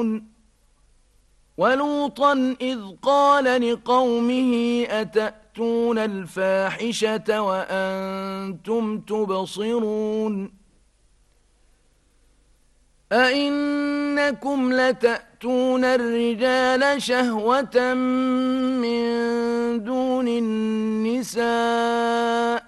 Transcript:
يعلمون ولوطا إذ قال لقومه أتأتون الفاحشة وأنتم تبصرون أئنكم لتأتون الرجال شهوة من دون النساء